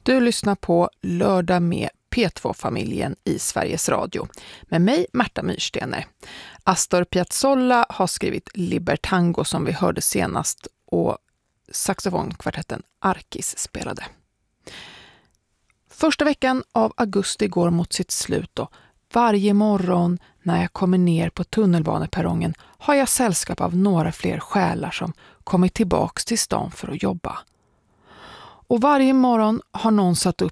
Du lyssnar på Lördag med P2-familjen i Sveriges Radio. Med mig, Märta Myrstener. Astor Piazzolla har skrivit Libertango som vi hörde senast och saxofonkvartetten Arkis spelade. Första veckan av augusti går mot sitt slut och varje morgon när jag kommer ner på tunnelbaneperrongen har jag sällskap av några fler själar som kommit tillbaks till stan för att jobba. Och varje morgon har någon satt upp